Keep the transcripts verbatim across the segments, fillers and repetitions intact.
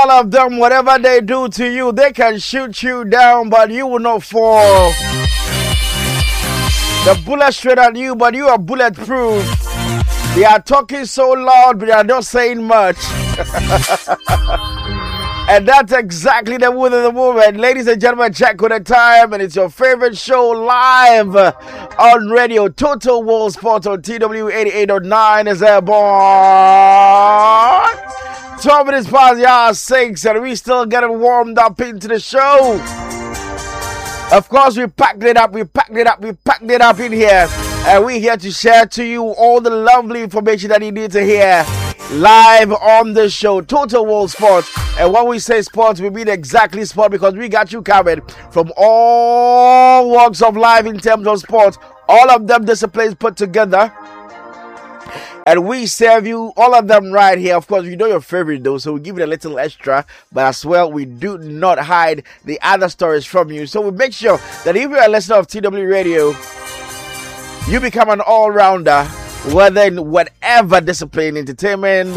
all of them, whatever they do to you, they can shoot you down, but you will not fall. The bullet straight at you, but you are bulletproof. They are talking so loud, but they are not saying much. And that's exactly the mood of the moment. Ladies and gentlemen, check with the time, and it's your favorite show live on radio. Total World Sports on T W eighty-eight point nine is airborne. twelve minutes past the hour six, and we still getting warmed up into the show. Of course, we packed it up, we packed it up, we packed it up in here. And we're here to share to you all the lovely information that you need to hear live on the show, Total World Sports. And when we say sports, we mean exactly sport, because we got you covered from all walks of life in terms of sports. All of them disciplines put together. And we serve you all of them right here. Of course, you know your favorite though, so we give it a little extra. But as well, we do not hide the other stories from you. So we make sure that if you're a listener of T W Radio, you become an all-rounder, whether in whatever discipline, entertainment,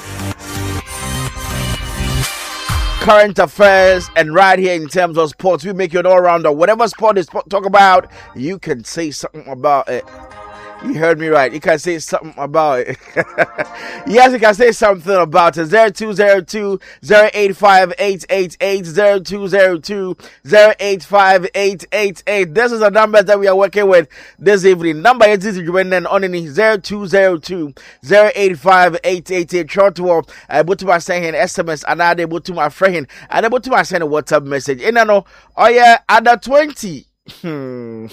current affairs, and right here in terms of sports, we make you an all-rounder. Whatever sport is talk about, you can say something about it. You heard me right. You can say something about it. Yes, you can say something about it. zero two zero two, zero eight five, eight eight eight, zero two zero two, zero eight five, eight eight eight. This is the number that we are working with this evening. Number is on zero two zero two, zero eight five, eight eight eight. Short to I put to my saying S M S, and I able to my friend, and I able to my send a WhatsApp message. And I know, oh yeah, under twenty. Hmm.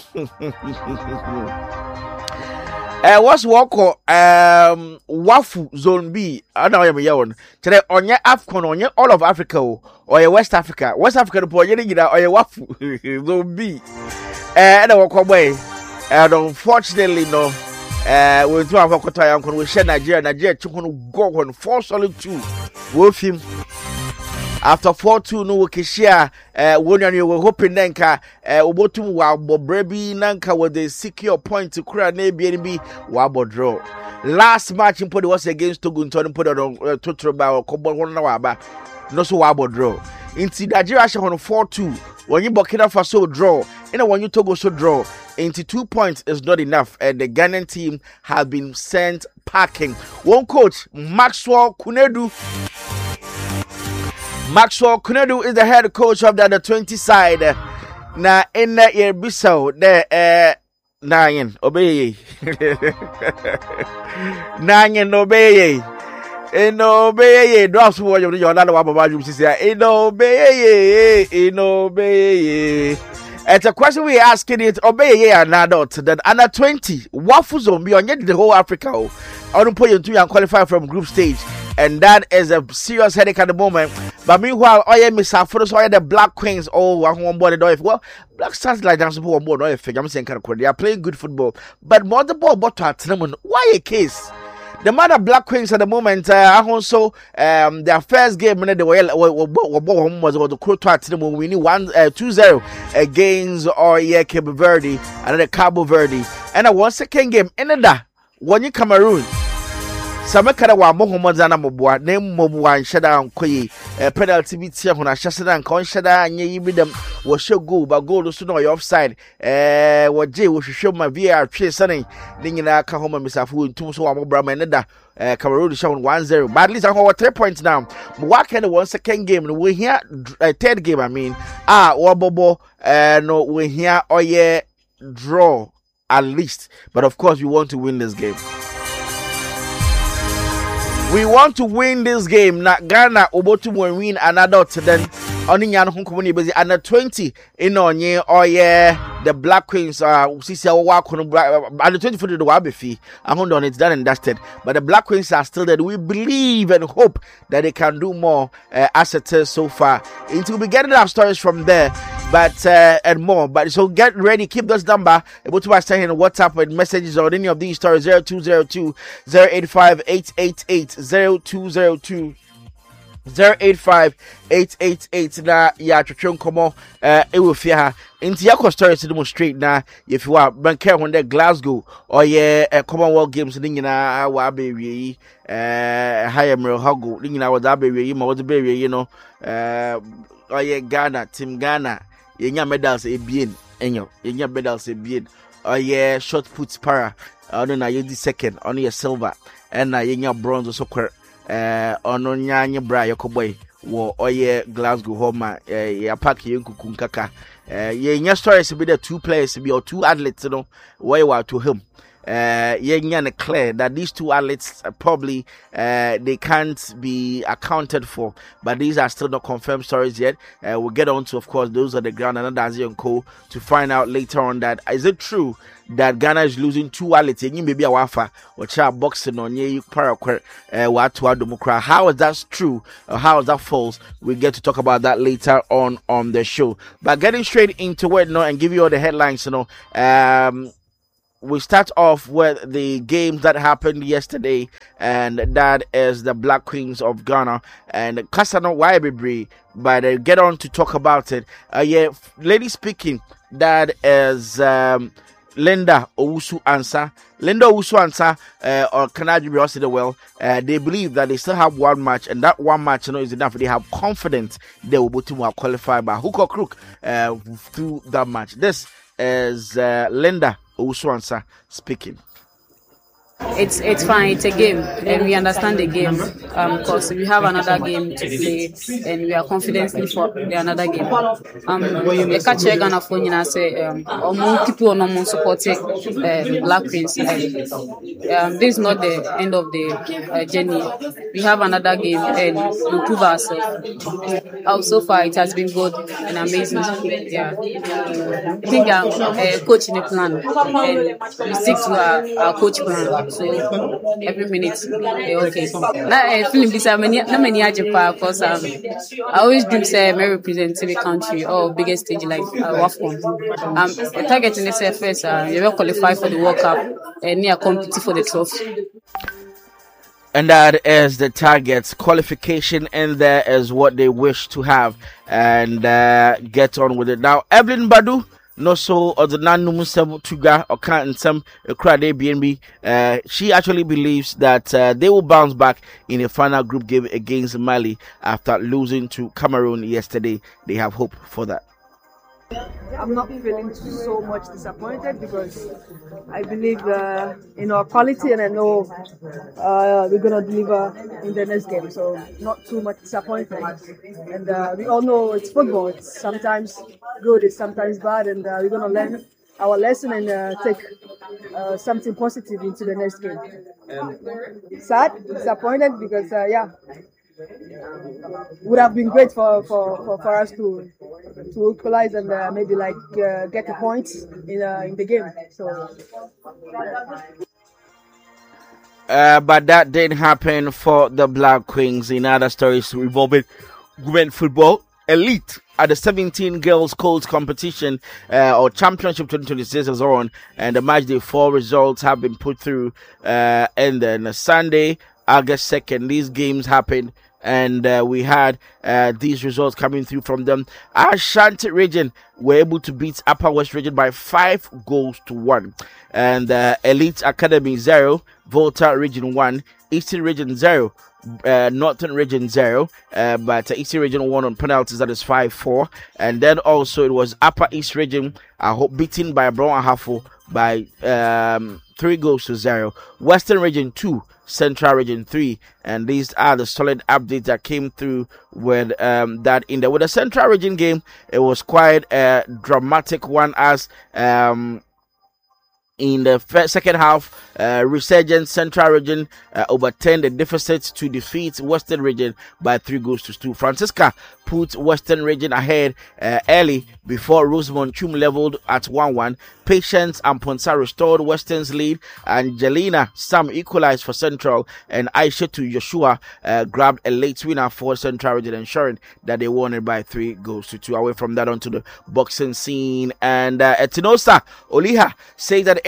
Uh, what's walk um Wafu Zone B? I know I'm yawning. Today on your Afcon, on your all of Africa or your West Africa. West Africa, the boy, you know, or your Wafu Zone B. And I walk away. And unfortunately, no, uh, we do have a quarter. We share Nigeria, Nigeria, Chukunu go on four solid two. Wolf him. After four two no Kishia, uh, when you were hoping Nanka, uh, Obotum Wabo Brebi Nanka with the secure point to Kura Nabi Wabo draw. Last match in Podi was against Togunton and put it on uh, Totroba or Kobo one hour, no so Wabo draw. Into Nigeria on four two, when you Burkina Faso draw, and when you Togo so draw, into two points is not enough, and the Ghanaian team has been sent packing. One coach, Maxwell Kunedu. Maxwell Kunedu is the head coach of the under twenty side. Na in the year Bissau, the uh nine obey. Nine obey. In obey, drops what you're not about you say. In obey, in obey. It's a question we asking it, obey an adult, then under twenty. Wafu Zone be on yet the whole Africa. I don't put you to and qualify from group stage. And that is a serious headache at the moment. But meanwhile, oh yeah, Miss Afros, oh yeah, the Black Queens, oh, one board, well, Black Stars like that, one board, I'm saying, they are playing good football. But more the ball, but at them, why a case? The mother Black Queens at the moment, uh, also, um, their first game, they were, was the Croatia at them, we need one, uh, two zero against, oh yeah, Cape Verde, and the Cabo Verde. And a one second game, and that, one you Cameroon. Samakara wa Mohamed Zana Mobwa, name Mobwa and Shada and Koye, a penalty beat here when I shasada and Conshada and ye with them was show go, but go to know your offside. Eh, what Jay will show my V R Chase Sunny, Ningina Kahoma Missafu, and two so I'm Bramaneda, uh, Cameroon shown one zero. But at least I hold three points now. What kind of one second game? We here a third game, I mean, ah, Wabobo, uh, no, we here, oh yeah, draw at least. But of course, we want to win this game. We want to win this game. Na Ghana Obotu will win another to then only yan hunkumuni busy under twenty in on ye oh yeah the Black Queens uh sisi walk on under twenty for the wabi fee. I hold on, it's done and dusted. But the Black Queens are still there. We believe and hope that they can do more uh, as it is so far. It will be getting our stories from there, but uh, and more. But so get ready, keep this number able to send in WhatsApp with messages on any of these stories. Zero two zero two, zero eight five, eight eight eight, zero two zero two, zero eight five eight eight eight na ya twetwe nkomo eh e wo fie ha nti yakọ stories no straight na if you are banker when the Glasgow or ye uh, Commonwealth Games ni nyina wa ba wie eh Hayemre Hago ni nyina wa da ba wie ma wo da ba wie no eh or ye Ghana team Ghana ye nya medals e bien enyo ye nya medals e bien or ye shot put para ono na ye di second ono ye silver and na ye nya bronze so kwere eh ono nya nya bra yakoboy wo oye Glasgow homa eh ya pack yenkuku nkaka eh ye nya stories be the two players be or two athletes you know why wa to him uh ye nya clear that these two athletes uh, probably uh they can't be accounted for, but these are still not confirmed stories yet. Uh, we'll get on to, of course, those on the ground and Adazi and Co to find out later on that is it true that Ghana is losing two athletes and you maybe a wafa or child boxing on ye para uh what to democrat. How is that true or how is that false? We get to talk about that later on on the show. But getting straight into it now and give you all the headlines, you know. Um We start off with the games that happened yesterday, and that is the Black Queens of Ghana and Kasano Waibibri. But I get on to talk about it. Uh, yeah, lady speaking, that is um, Linda Owusu Ansah. Linda Owusu Ansah uh, or Kanadi also well. Uh, they believe that they still have one match, and that one match, you know, is enough. They have confidence they will be to qualify by hook or crook uh, through that match. This is uh, Linda Owusu Ansah speaking. It's it's fine. It's a game, and we understand the game. Um, because we have another game to play, and we are confident for the another game. Um, the catch Ghana for you say um, or more people on more supporting uh, Black Queens. Um, this is not the end of the uh, journey. We have another game, and we prove ourselves. Um, so far, it has been good and amazing. Yeah, I think I'm uh, coaching the plan, and we stick to our, our coach plan. So every minute, okay. Now, feeling this, I'm not many Japan because um, I always dream say I represent the country or biggest stage like uh, WAFCON. Um, the target in this first, uh, you will qualify for the World Cup and near compete for the trophy. And that is the targets. Qualification in there is what they wish to have and uh, get on with it. Now, Evelyn Badu. No, so or the non-Muslim Tuga or can't some crowd B N B. Uh, she actually believes that uh, they will bounce back in a final group game against Mali after losing to Cameroon yesterday. They have hope for that. I'm not feeling so much disappointed because I believe uh, in our quality and I know uh, we're going to deliver in the next game. So not too much disappointment. And uh, we all know it's football. It's sometimes good, it's sometimes bad. And uh, we're going to learn our lesson and uh, take uh, something positive into the next game. Sad, disappointed because, uh, yeah, would have been great for, for, for, for us to to equalize and uh, maybe like uh, get a point in uh, in the game. So, uh, but that didn't happen for the Black Queens. In other stories involving women football, elite at the seventeen girls Colts competition uh, or championship twenty twenty-six is on, and the match day four results have been put through. Uh, and then Sunday, August second, these games happened. And uh, we had uh, these results coming through from them. Ashanti region were able to beat Upper West region by five goals to one. And uh, Elite Academy zero, Volta region one, Eastern region zero, uh, Northern region zero. Uh, but uh, Eastern region won on penalties, that is five four. And then also it was Upper East region uh, beaten by Brown Ahafo by um, three goals to zero. Western region two, Central region three, and these are the solid updates that came through with um, that in there. With the Central region game, it was quite a dramatic one as um, in the first, second half, uh, Resurgent Central region uh, overturned the deficit to defeat Western region by three goals to two. Francisca put Western region ahead uh, early before Rosemont Chum leveled at one one. Patience and Ponsa restored Western's lead, and Jelena Sam equalized for Central, and Aisha to Joshua uh, grabbed a late winner for Central region, ensuring that they won it by three goals to two. Away from that, onto the boxing scene, and uh, Etinosa Oliha says that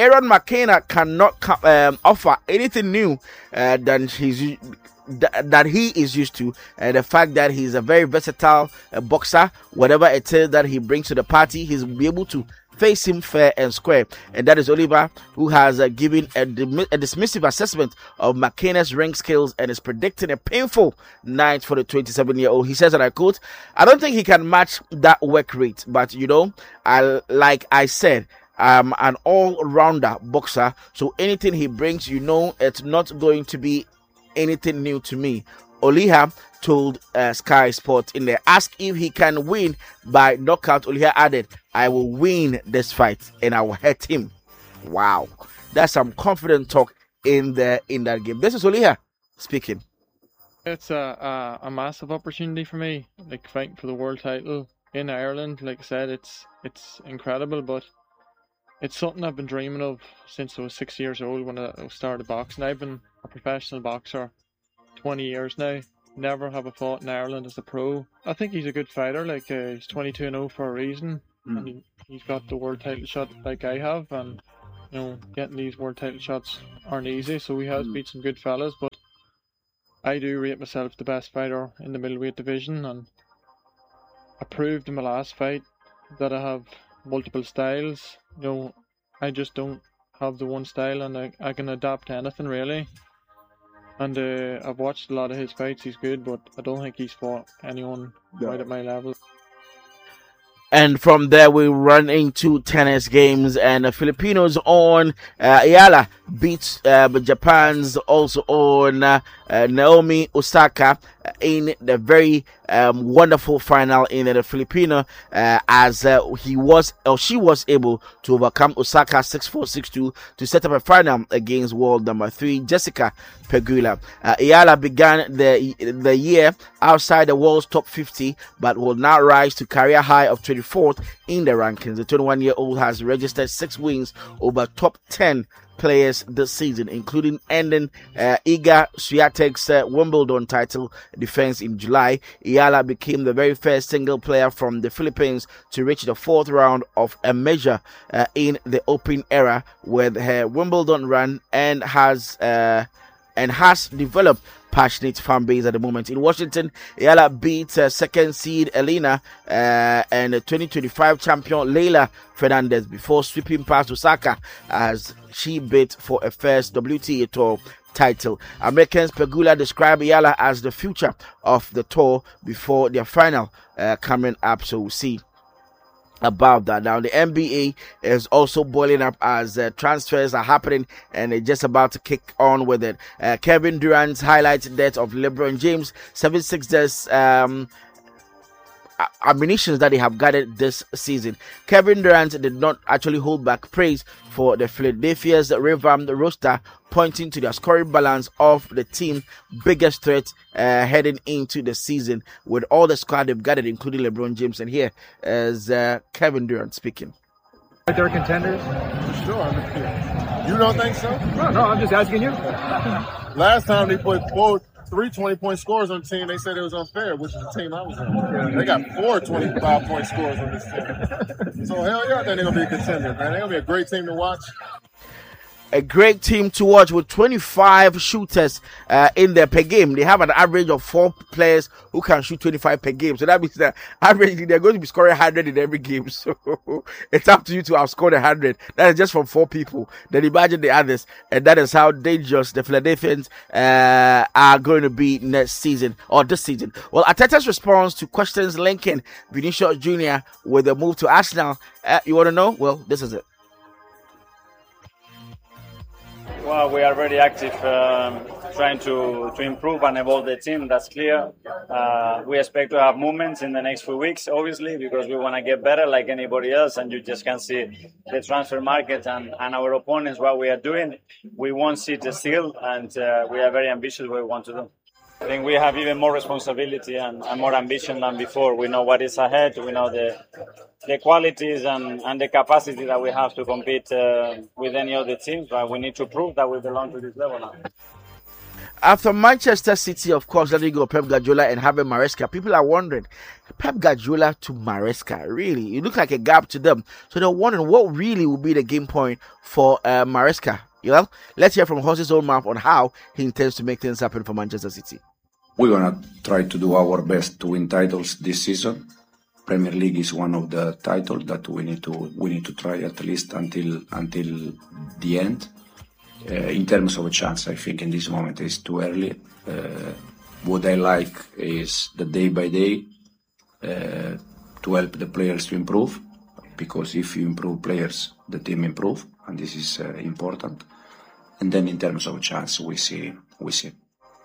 Aaron McKenna cannot um, offer anything new uh, than he's that he is used to, and the fact that he's a very versatile uh, boxer, whatever it is that he brings to the party, he's be able to face him fair and square. And that is Oliver, who has uh, given a, a dismissive assessment of McKenna's ring skills and is predicting a painful night for the twenty-seven-year-old. He says, and I quote, "I don't think he can match that work rate, but you know, I like I said, I'm an all-rounder boxer, so anything he brings, you know, it's not going to be anything new to me." Oliha told uh, Sky Sport in there, asked if he can win by knockout. Oliha added, "I will win this fight and I will hurt him." Wow, that's some confident talk in the in that game. This is Oliha speaking. It's a, a a massive opportunity for me, like fighting for the world title in Ireland. Like I said, it's it's incredible, but it's something I've been dreaming of since I was six years old when I started boxing. I've been a professional boxer twenty years now. Never have I fought in Ireland as a pro. I think he's a good fighter. Like uh, he's twenty-two and oh for a reason, mm. and he, he's got the world title shot like I have. And you know, getting these world title shots aren't easy. So he has mm. beat some good fellas, but I do rate myself the best fighter in the middleweight division, and I proved in my last fight that I have multiple styles. You know, I just don't have the one style, and I, I can adapt to anything really. And uh, I've watched a lot of his fights. He's good, but I don't think he's fought anyone no. right at my level. And from there, we run into tennis games, and the Filipinos on uh, Ayala beats uh, Japan's also on uh, uh, Naomi Osaka in the very um, wonderful final in the Filipino, uh, as uh, he was or she was able to overcome Osaka six four, six two to set up a final against world number three Jessica Pegula. Uh, Ayala began the the year outside the world's top fifty, but will now rise to career high of twenty-fourth in the rankings. The twenty-one-year-old has registered six wins over top ten players this season, including ending uh, Iga Swiatek's uh, Wimbledon title defense in July. Ayala became the very first single player from the Philippines to reach the fourth round of a measure uh, in the Open era with her Wimbledon run, and has uh, and has developed passionate fan base at the moment. In Washington, Ayala beat uh, second seed Elena uh, and twenty twenty-five champion Leila Fernandez before sweeping past Osaka as she bid for a first W T A Tour title. Americans Pegula described Ayala as the future of the tour before their final uh, coming up, so we'll see about that. Now the N B A is also boiling up as uh, transfers are happening, and they're just about to kick on with it. uh, Kevin Durant's highlighted that of LeBron James. seventy-sixers um ammunitions that they have gathered this season. Kevin Durant did not actually hold back praise for the Philadelphia's revamped roster, pointing to their scoring balance of the team's biggest threat uh, heading into the season with all the squad they've gathered, including LeBron James. And here is uh, Kevin Durant speaking. They're contenders? For sure. You don't think so? No, no, I'm just asking you. Last time they put both three twenty-point scores on the team, they said it was unfair, which is the team I was on. They got four twenty-five-point scores on this team. So, hell yeah, I think they're going to be a contender, man. They're going to be a great team to watch. A great team to watch with twenty-five shooters uh, in there per game. They have an average of four players who can shoot twenty-five per game. So that means that averagely they're going to be scoring one hundred in every game. So it's up to you to outscore one hundred. That is just from four people. Then imagine the others. And that is how dangerous the Philadelphians uh, are going to be next season or this season. Well, Arteta's response to questions linking Vinicius Junior with the move to Arsenal. Uh, you want to know? Well, this is it. Well, we are very active um, trying to, to improve and evolve the team, that's clear. Uh, we expect to have movements in the next few weeks, obviously, because we want to get better like anybody else, and you just can see the transfer market and, and our opponents, what we are doing. We won't sit still, and uh, we are very ambitious what we want to do. I think we have even more responsibility and, and more ambition than before. We know what is ahead. We know the the qualities and, and the capacity that we have to compete uh, with any other teams, but we need to prove that we belong to this level now. after Manchester City, of course, letting go Pep Guardiola and having Maresca, people are wondering, Pep Guardiola to Maresca, really? It looks like a gap to them. So they're wondering what really will be the game point for uh, Maresca. You know, let's hear from Horse's own mouth on how he intends to make things happen for Manchester City. We're going to try to do our best to win titles this season. Premier League is one of the titles that we need to we need to try at least until until the end. Uh, in terms of a chance, I think in this moment it's too early. Uh, what I like is the day by day uh, to help the players to improve, because if you improve players, the team improve, and this is uh, important. And then in terms of a chance, we see we see.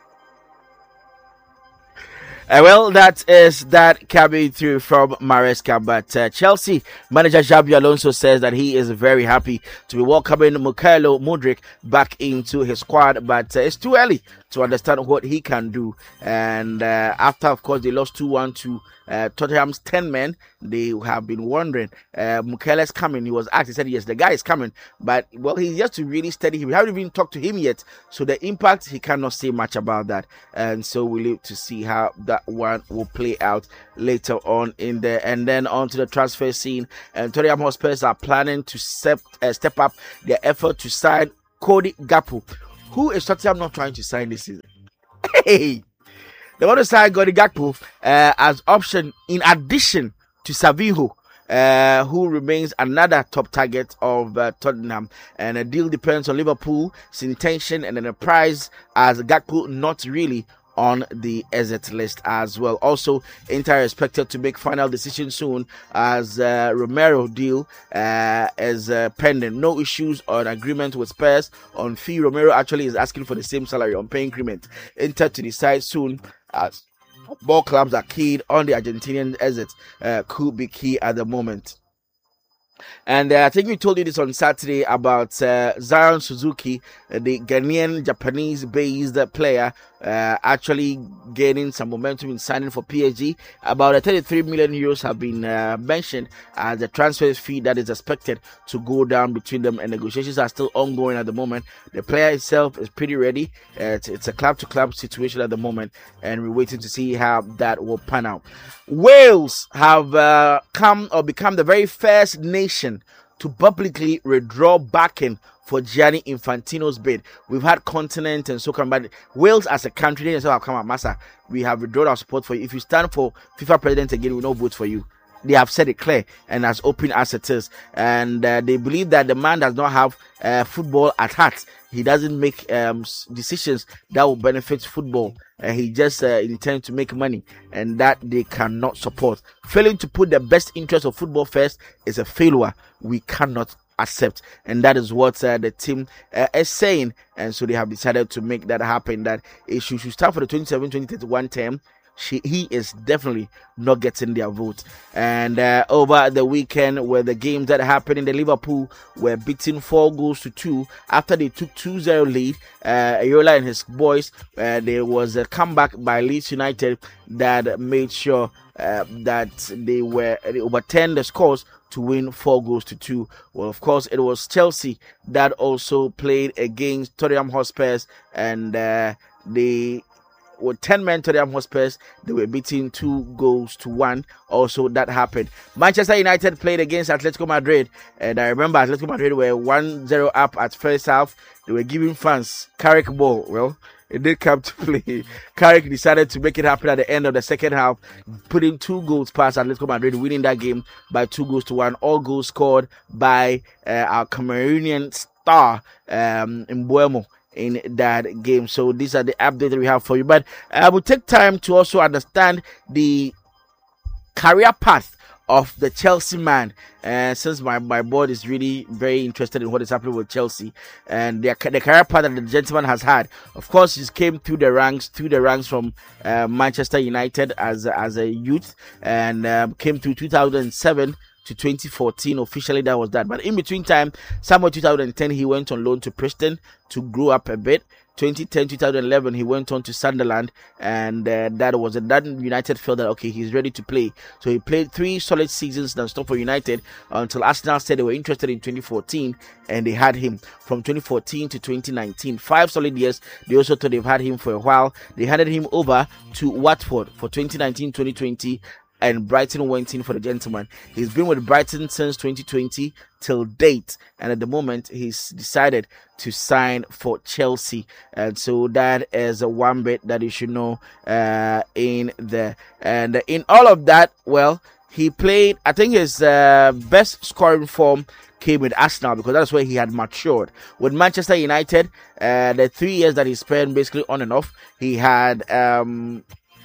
Uh, well, that is that coming through from Maresca. But uh, Chelsea manager Xabi Alonso says that he is very happy to be welcoming Mykhailo Mudryk back into his squad. But uh, it's too early to understand what he can do. And uh, after, of course, they lost two one to uh, Tottenham's ten men, they have been wondering, uh, Mykhail's coming. He was asked, he said, yes, the guy is coming. But, well, he's just to really study him. We haven't even talked to him yet. So the impact, he cannot say much about that. And so we'll live to see how that one will play out later on in there. And then on to the transfer scene. And Tottenham Hotspurs are planning to step, uh, step up their effort to sign Cody Gakpo. Who is Tottenham not trying to sign this season? Hey! They want to sign Cody Gakpo uh, as option in addition to Savinho, uh, who remains another top target of uh, Tottenham. And the deal depends on Liverpool's intention, and then the price as Gakpo not really on the exit list as well. Also, Inter expected to make final decision soon as uh, Romero deal uh, is uh, pending. No issues on agreement with Spurs on fee. Romero actually is asking for the same salary on pay increment. Inter to decide soon as more clubs are keyed on the Argentinian exit. Uh, could be key at the moment. And uh, I think we told you this on Saturday about uh, Zion Suzuki, uh, the Ghanaian Japanese-based uh, player, uh, actually gaining some momentum in signing for P S G. About uh, thirty-three million euros have been uh, mentioned as the transfer fee that is expected to go down between them, and negotiations are still ongoing at the moment. The player itself is pretty ready. Uh, it's, it's a club-to-club situation at the moment, and we're waiting to see how that will pan out. Wales have uh, come or become the very first nation to publicly withdraw backing for Gianni Infantino's bid. We've had continent and so on, but Wales as a country, they say, come on, Massa, we have withdrawn our support for you. If you stand for FIFA president again, we will not vote for you. They have said it clear and as open as it is. And uh, they believe that the man does not have uh, football at heart. He doesn't make um, decisions that will benefit football. Uh, he just uh, intends to make money, and that they cannot support. Failing to put the best interest of football first is a failure we cannot accept, and that is what uh, the team uh, is saying. And so they have decided to make that happen, that it should, should start for the twenty-seven twenty thirty-one term. She, he is definitely not getting their vote. And uh, over the weekend, where the games that happened in the Liverpool were beaten four goals to two after they took two zero lead. Uh, Ayola and his boys, uh, there was a comeback by Leeds United that made sure uh, that they were they overturned the scores to win four goals to two. Well, of course, it was Chelsea that also played against Tottenham Hotspurs, and uh, they with ten men Tottenham Hotspurs, they were beating two goals to one. Also, that happened. Manchester United played against Atletico Madrid, and I remember Atletico Madrid were one zero up at first half. They were giving fans Carrick ball. Well, it did come to play. Carrick decided to make it happen at the end of the second half, putting two goals past Atletico Madrid, winning that game by two goals to one. All goals scored by uh, our Cameroonian star, um, Mbeumo, in that game. So these are the updates that we have for you. But I will take time to also understand the career path of the Chelsea man, uh, since my, my board is really very interested in what is happening with Chelsea and the, the career path that the gentleman has had. Of course, he came through the ranks, through the ranks from uh, Manchester United as as a youth, and um, came through two thousand seven to twenty fourteen. Officially, that was that. But in between time, somewhere two thousand ten, he went on loan to Preston to grow up a bit. twenty ten, twenty eleven, he went on to Sunderland, and uh, that was it. That United felt that, okay, he's ready to play. So he played three solid seasons non-stop for United until Arsenal said they were interested in twenty fourteen, and they had him from twenty fourteen to twenty nineteen. Five solid years. They also thought they've had him for a while. They handed him over to Watford for twenty nineteen twenty twenty, and Brighton went in for the gentleman. He's been with Brighton since twenty twenty till date, and at the moment he's decided to sign for Chelsea. And so that is a one bit that you should know uh, in there. And in all of that, well, he played, I think his uh, best scoring form came with Arsenal, because that's where he had matured. With Manchester United, uh, the three years that he spent basically on and off, he had um,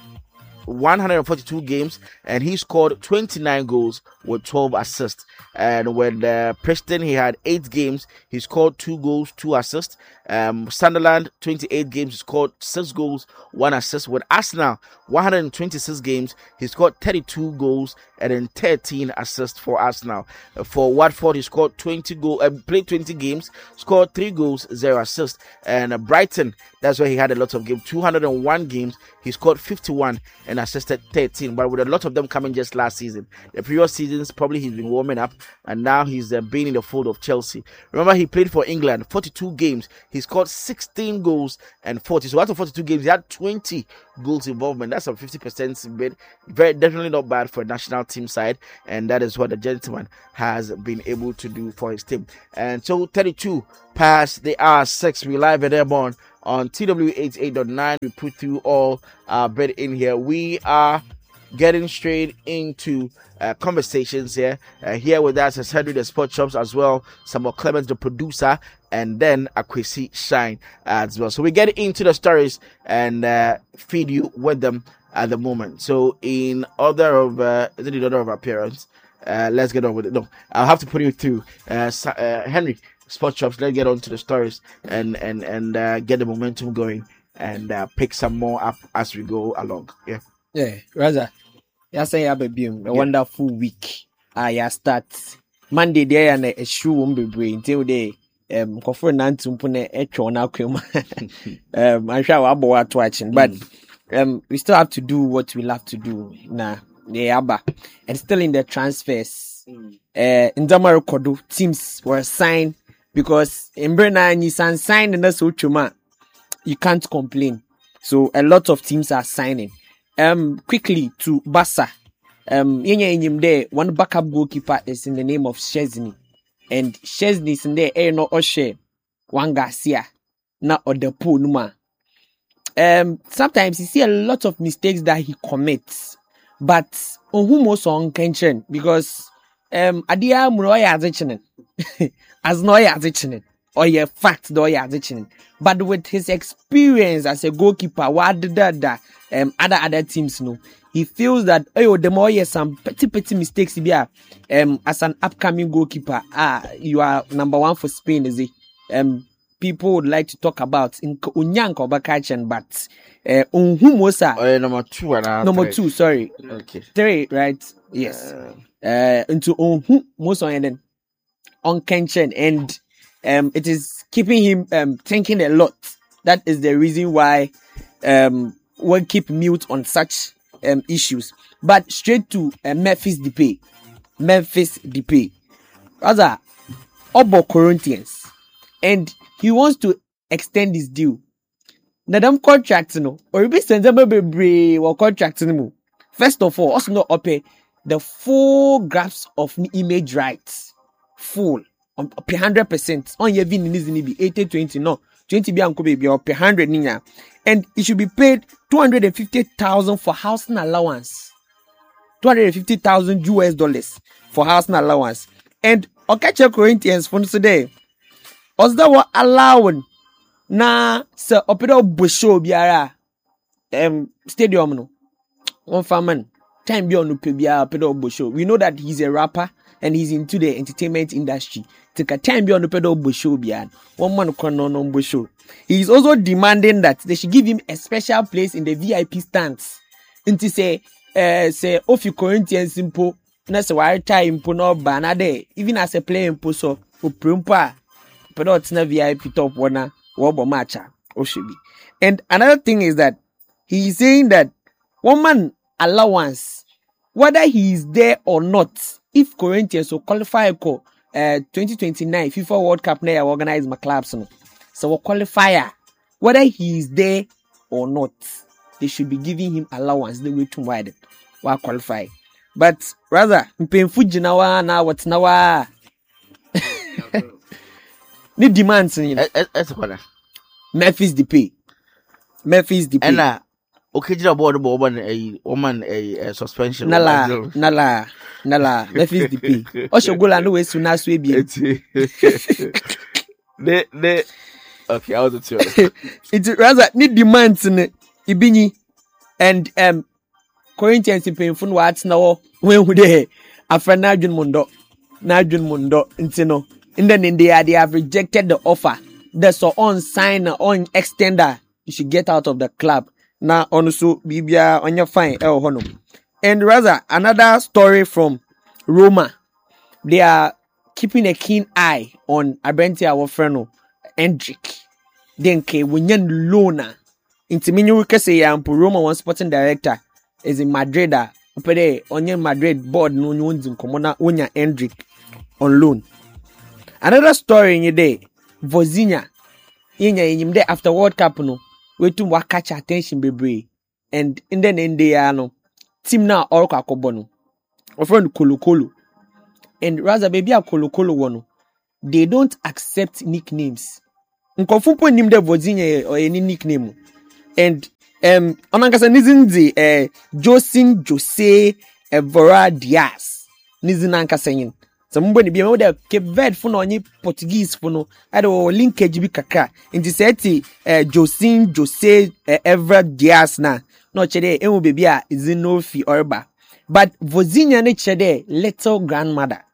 one hundred forty-two games, and he scored twenty-nine goals with twelve assists. And with uh, Preston, he had eight games, he scored two goals, two assists. Um, Sunderland, twenty-eight games, he scored six goals, one assist. With Arsenal, one hundred twenty-six games, he scored thirty-two goals and then thirteen assists for Arsenal. Uh, for Watford, he scored twenty goals, uh, played twenty games, scored three goals, zero assists. And uh, Brighton, that's where he had a lot of games, two hundred one games, he scored fifty-one and assisted thirteen. But with a lot of them coming just last season, the previous seasons probably he's been warming up, and now he's uh, been in the fold of Chelsea. Remember, he played for England, forty-two games, he scored sixteen goals and forty. So out of forty-two games, he had twenty goals involvement. That's a fifty percent bid. Very definitely not bad for a national team side, and that is what the gentleman has been able to do for his team. And so thirty-two past the hour six, we live at Airborne on T W eighty-eight point nine. We put through all our bid in here. We are getting straight into uh, conversations here. Uh, here with us is Henry the Sport Shops as well, Samuel Clemens the producer, and then Akwesi Shine as well. So we get into the stories and uh, feed you with them at the moment. So in order of uh, is it in order of appearance? Uh, let's get on with it. No, I'll have to put you through. Uh, uh, Henry Sport Shops. Let's get on to the stories and and and uh, get the momentum going and uh, pick some more up as we go along. Yeah. Yeah, Raza. Yeah, say a baby, a yeah. wonderful week. Ah, yeah, start Monday there and a shoe won't be brain till day. Um, coffee and to put a tron out. Um, I'm sure I'll be watching, but um, we still have to do what we love to do. Nah, yeah, but and still in the transfers. Uh, in Zamaro Kodo teams were signed because in Brenna Nissan signed and that's what you can't complain. So a lot of teams are signing. Um, quickly to Barca. Um, in there, one backup goalkeeper is in the name of Szczesny, and Szczesny is in there. Eh, no Oshe, Juan Garcia, not Odepo Numa. Um, sometimes you see a lot of mistakes that he commits, but on whom also on tension because um, adia muroya azichinen, as no azichinen. Or yeah, fact though yeah, but with his experience as a goalkeeper, what did that um other other teams know, he feels that oh the more yeah some petty petty mistakes be um as an upcoming goalkeeper, ah you are number one for Spain, is it? Um people would like to talk about in Unyanko Bakachan, but uh Unhumosa uh, number two and number two, sorry. Okay. Three, right? Yes. Uh, uh into Unhumosa and then on Kenchen, and Um, it is keeping him um, thinking a lot. That is the reason why um, we'll keep mute on such um, issues. But straight to uh, Memphis Depay. Memphis Depay. Rather, Obo Corinthians. And he wants to extend his deal. Now, them contracts, no, or be send them a or contracts, no. First of all, also not pay the full graphs of image rights. Full. On one hundred percent on your vin is be eighty twenty no twenty be anko be or one hundred ninya, and it should be paid two hundred fifty thousand for housing allowance, two hundred fifty thousand U S dollars for housing allowance. And okay, Corinthians from today was that what allowing na sir opera busho biara um stadium no one farman time be on biara pedo busho. We know that he's a rapper and he's into the entertainment industry. Take a time beyond the pedal busho beyond one man on busho. He is also demanding that they should give him a special place in the V I P stands. And to say, uh, say, of you Corinthians simple, that's why time impo no banade, even as a player impo so, for prumpa, pedal tina V I P top one, wobo matcha. Oshibi. And another thing is that he is saying that one man allowance, whether he is there or not, if Corinthians will qualify for uh, twenty twenty-nine FIFA World Cup now organized my clubs, no. So a qualifier, whether he is there or not, they should be giving him allowance the way to widen while qualify. But rather, mpemfu jinawa na what nawa. Ni demands you know. That's what. Memphis Depay. Memphis Depay. And uh, okay, you about the woman a woman a suspension. Nala, nala, nala. Memphis Depay. Osho gola no way soon as we be. The the okay, I'll tell you. It's rather need demands in Ibini and um Corinthians in painful words now when we there after Najun Mundo, Najun Mundo, Intino. And then in there they have rejected the offer. There's so on sign on extender. You should get out of the club. Now also Bibia on your fine El Honum. And rather another story from Roma. They are keeping a keen eye on Abrenti Awofreno Hendrick. Then ke winyan loaner. Intimini we say Ampu Roma one sporting director is in Madrid. Opere onye Madrid board no nyunzi komona unya Hendrick on loan. Another story in your day, Vozinha. In your day after World Cup no, we to wa catch attention baby. And in the end they are no team now all kakobono. Or friend Kolo Kolo. And rather baby a Kolo Kolo one. They don't accept nicknames. Nkofumpo nim de Vozinha or any nickname. And um onangasa nizinzi eh Josin Jose Evora Diaz. Nizinankasa yin. Somebody be able to keep vet for no Portuguese for no. I don't linkage be kaka. In the city, uh, Josin Jose uh, Evra Diaz na. No chede emu baby a is no fi orba. But Vozinha ne chede little grandmother.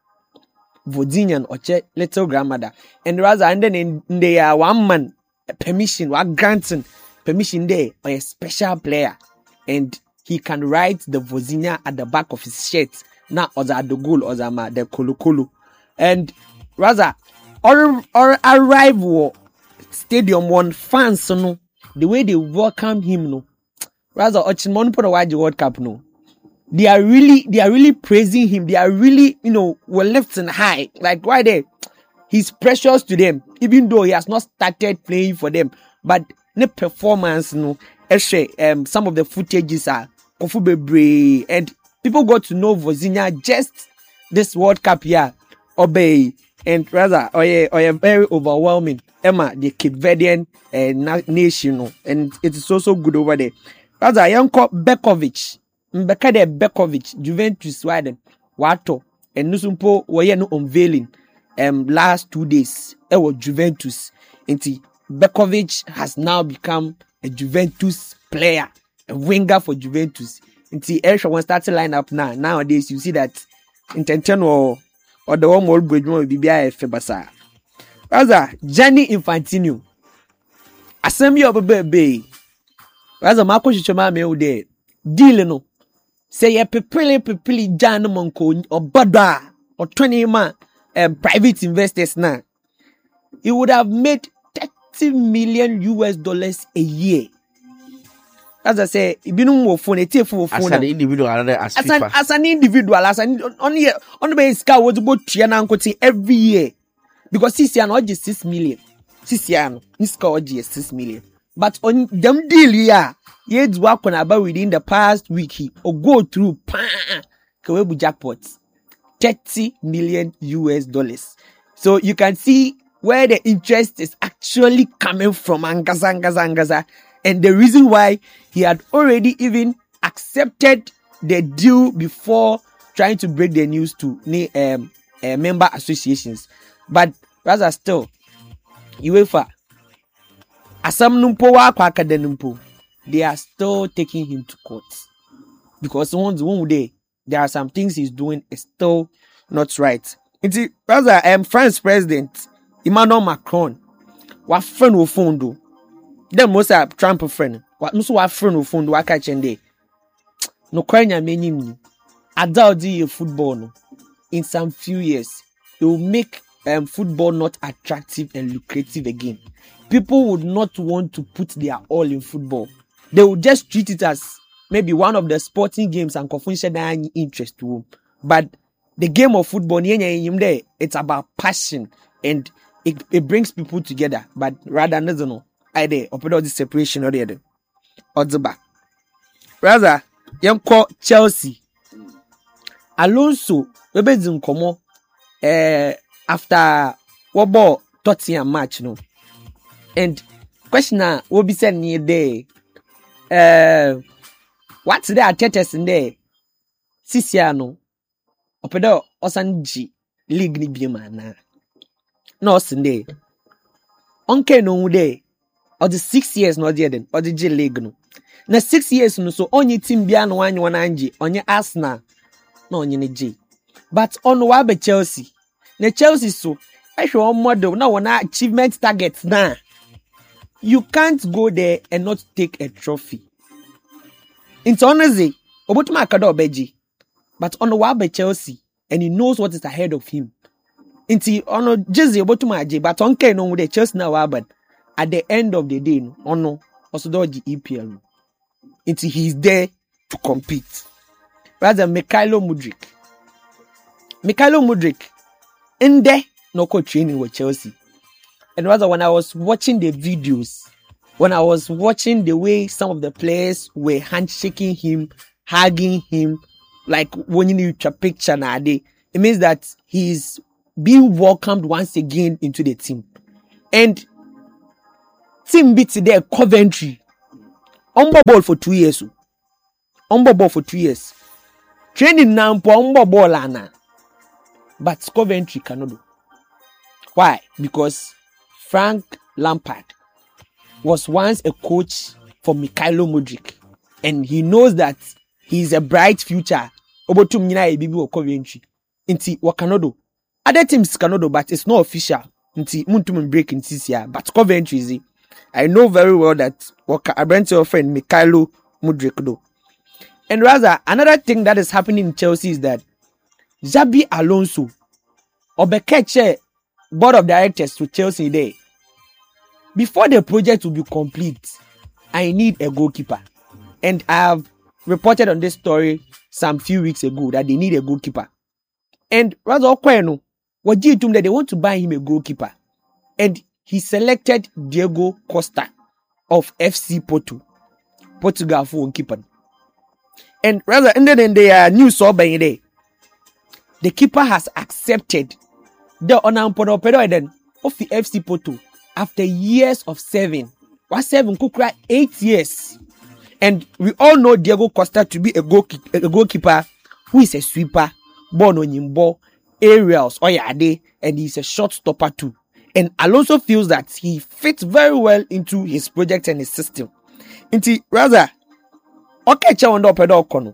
Vozinha oche little grandmother. And rather and then in the uh, one man permission, one granting permission there or a special player, and he can write the Vozinha at the back of his shirt. Na oza the goal oza ma the Kolo Kolo. And rather or or arrive stadium one fans so no the way they welcome him no rather Ochimon put away the World Cup no they are really they are really praising him. They are really, you know, well lifting high, like why they he's precious to them even though he has not started playing for them, but the performance no um some of the footages are Kofu Bebre and people got to know Vozinha just this World Cup here, obey, and rather, or a, or a very overwhelming. Emma, the Cape Verdean uh, nation, and it is also good over there. Rather, Janko Bekovic, Mbekade Bekovic, Juventus Sweden, Wato, and Nusumpo were no unveiling um last two days. It was Juventus. And Bekovic has now become a Juventus player, a winger for Juventus. Until Elsha one starting line up now. Nowadays, you see that intention or or the one more bridge will be B I F Febasa. Rather, Gianni Infantino. Assembly of a baby. Rather, Marco Chichoma me de deal no. Say a pepili pepili Jan Monko or Bada or twenty man um, private investors now. He would have made thirty million U S dollars a year. As I say, you know, phone, it's for phone. As an individual, as, as an as an individual, as an only on the base car was about Chiana every year because this year not just six million. This year, this car just six million. But on them deal, yeah, years work on about within the past week or go through, Kawebu jackpots, thirty million U S dollars. So you can see where the interest is actually coming from. Angaza, Angaza, Angaza. And the reason why he had already even accepted the deal before trying to break the news to um, uh, member associations. But rather still, UEFA, Asam Numpo wa Kwakade Numpo, they are still taking him to court. Because once one day, there are some things he's doing is still not right. It's rather, um, France President Emmanuel Macron, what friend will phone them most are Trump friend. What most wa friend will phone do I catch and day. No kwanya many me. Adult football no. In some few years, it will make um, football not attractive and lucrative again. people would not want to put their all in football. They would just treat it as maybe one of the sporting games and confusion interest to them. But the game of football, it's about passion and it, it brings people together. But rather than no, either open all the separation or the other. Or the back. Rather, young call Chelsea. Alonso, we be in komo eh after what ball Tottenham match no. And question now will be sent near there. Uh, what's the Arteta's in there? Sisiano. Opedo Osanji League ni bima na. No Sunday. Onke no day. Or the six years no there then. Or the J League no. Na six years no so only team bia no one one anji. Onye Arsenal. No onye J. But on wabe Chelsea. Na Chelsea so. I show one model. Now one achievement targets na. You can't go there and not take a trophy. It's honestly, Obotuma Akado Beji. But on the Wabe Chelsea, and he knows what is ahead of him. Inti ono Jesse Obotuma Aje, but on Ken on the Chelsea now Wabe. At the end of the day, ono also do the E P L. Inti he's there to compete. Rather Mikhailo Mudryk. Mikhailo Mudryk in there no co training with Chelsea. And rather when I was watching the videos, when I was watching the way some of the players were handshaking him, hugging him, like when you need a picture nowadays, it means that he's being welcomed once again into the team. And team beats there Coventry. Umbo ball for two years. Umbo ball for two years. Training now for umbo ball ana. But Coventry cannot do. Why? Because Frank Lampard was once a coach for Mikhailo Mudryk, and he knows that he's a bright future. Obotum nyina ebibi o Coventry. Inti wakanodo. Other teams cannot do, but it's not official. Inti muntum break in this year. But Coventry is it. I know very well that waka abrante your friend Mikhailo Mudryk do. And rather, another thing that is happening in Chelsea is that Xabi Alonso Obekeche board of directors to Chelsea there. Before the project will be complete, I need a goalkeeper. And I have reported on this story some few weeks ago that they need a goalkeeper. And rather, Okweno, what did that they want to buy him a goalkeeper. And he selected Diego Costa of F C Porto, Portugal for goalkeeper. And rather, and then their news saw by there, the keeper has accepted the unampodo then of the F C Porto. After years of serving, was serving Kukra eight years. And we all know Diego Costa to be a, goal, a goalkeeper who is a sweeper, born on Yimbo, aerials, Oyade, and he's a shot stopper too. And Alonso feels that he fits very well into his project and his system. Inti, rather, okay, Chawando Pedo Kono.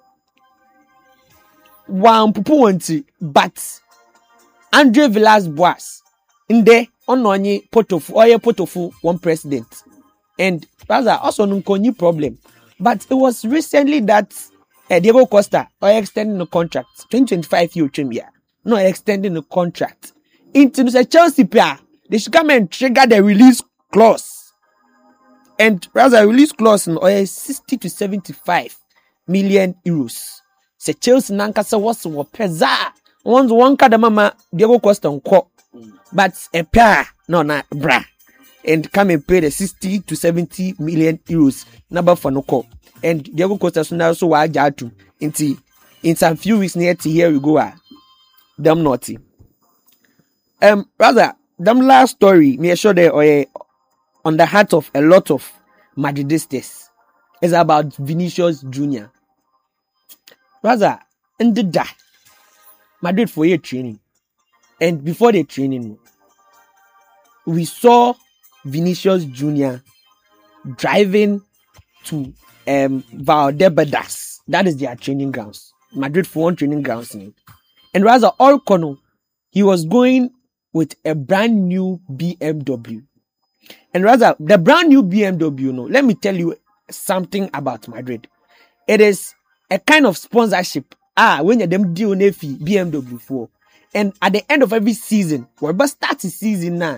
One pupu wanti, but Andre Villas-Boas, in there, ononye potofu oye potofu one president, and rather also no problem. But it was recently that uh, Diego Costa or extending the contract twenty twenty-five year year no extending the contract into the Chelsea player. They should come and trigger the release clause, and rather release clause in or sixty to seventy-five million euros. Se Chelsea nankasa was wo peza once one kada mama Diego Costa nko. But a pair, no, not bra, and come and pay the sixty to seventy million euros number for no call. And Diego Costa now so wide to into in some few weeks near to here we go. Ah, damn naughty. Um, rather, damn last story, me sure they are on the heart of a lot of Madridistas is about Vinicius Junior Rather, in the da Madrid for year training. And before the training, we saw Vinicius Junior driving to um, Valdebedas. That is their training grounds. Madrid for one training grounds. And rather, all Kono, he was going with a brand new B M W. And rather, the brand new B M W, no, let me tell you something about Madrid. It is a kind of sponsorship. Ah, when you're them deal B M W for. And at the end of every season, whatever starts the season now,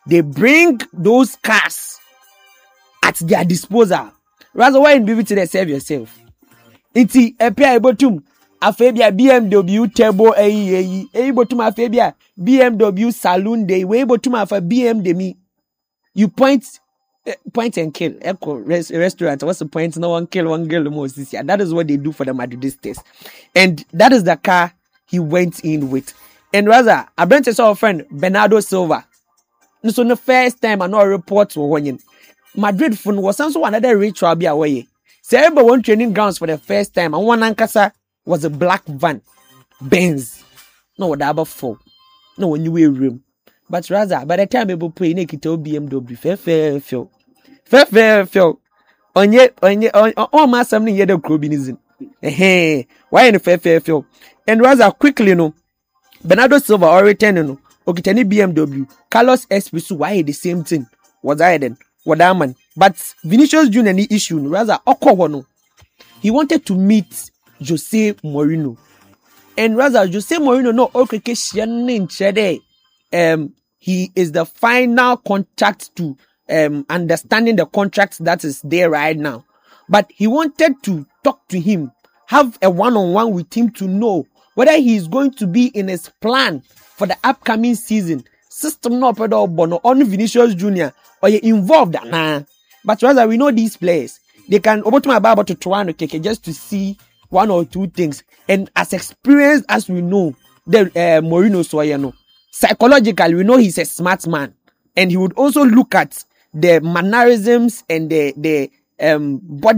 they bring those cars at their disposal. Rather, why in B V to save yourself? Inti epia ebotum afebia B M W turbo eyi eyi ebotum afebia B M W saloon day we ebotum afa B M demi. You point uh, point and kill. Echo res- restaurant. What's the point? No one kill one girl most this year. That is what they do for the Madridistas, and that is the car he went in with. And rather, I brought his old friend Bernardo Silva. So the first time I know a report to one Madrid phone was also another ritual be away. Say everyone training grounds for the first time, and one ankasa was a black van, Benz. No, what about four? No, when you were room. But rather, by the time people play naked to B M W, fair, fair, fair, fair, fair, fair. On yet, on yet, on all my something yet of crobinizm. Eh, why in the fair, fair, fair? And rather quickly, you know, Bernardo Silva or return, you know, okay, B M W, Carlos Esposito, why the same thing? Was I then? What that man? But Vinicius Junior any issue, rather, Okowono. He wanted to meet Jose Mourinho. And rather, Jose Mourinho, no, okay, Chede. Um, he is the final contact to um understanding the contract that is there right now. But he wanted to talk to him, have a one-on-one with him to know whether he is going to be in his plan for the upcoming season. System no pedal bono on Vinicius Junior or you involved nah. But rather we know these players. They can over to my Bible to Toronto Keke just to see one or two things. And as experienced as we know, the uh, Mourinho so you know. Psychologically, we know he's a smart man, and he would also look at the mannerisms and the the um body